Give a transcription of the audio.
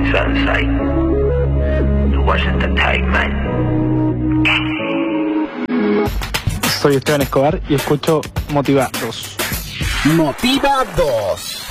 Sunset. It wasn't the time, man. Soy Esteban Escobar y escucho Motiva 2. Motiva 2.